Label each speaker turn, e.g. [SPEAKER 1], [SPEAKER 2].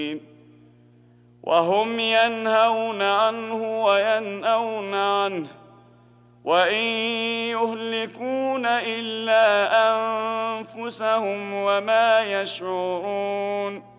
[SPEAKER 1] وهم ينهون عنه وينأون عنه وإن يهلكون إلا أنفسهم وما يشعرون